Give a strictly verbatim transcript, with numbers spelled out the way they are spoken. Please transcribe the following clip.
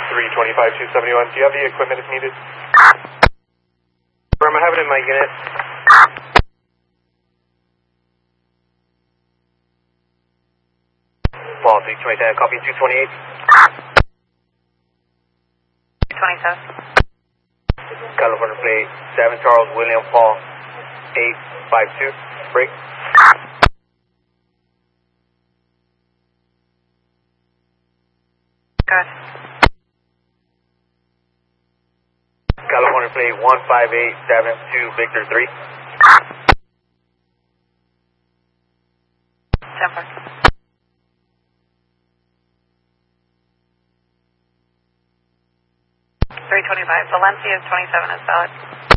three twenty-five, two seventy-one. Do you have the equipment if needed? Firm, I have it in my unit. Paul, three twenty-seven, copy two twenty-eight. two twenty-seven. California plate, seven Charles William Paul, eight five two, break. Good. California plate, one five eight seven two, Victor three. Temper. three twenty-five, Valencia is twenty-seven is valid.